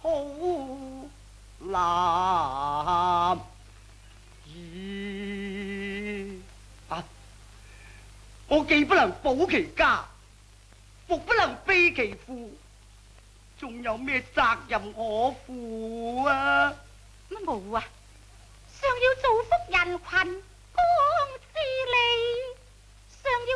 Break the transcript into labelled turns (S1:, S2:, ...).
S1: 好男兒啊！我既不能保其家，復不能悲其父，仲有咩責任可負啊？
S2: 乜冇啊？尚要造福人群。